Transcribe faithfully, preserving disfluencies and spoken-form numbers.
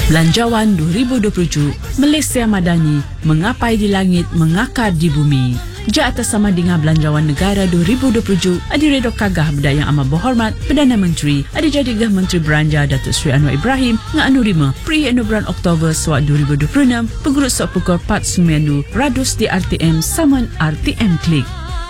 Belanjawan dua ribu dua puluh tujuh, Malaysia Madani, mengapai di langit, mengakar di bumi. Ja atas sama dengan Belanjawan Negara dua ribu dua puluh tujuh, adi redo kagah benda yang amat berhormat Perdana Menteri, adi jadigah Menteri Belanja Datuk Seri Anwar Ibrahim nga anu rima pri anu bulan Oktober suat dua ribu dua puluh enam, pegurut sok pukul empat sembilan ratus di R T M saman R T M Klik.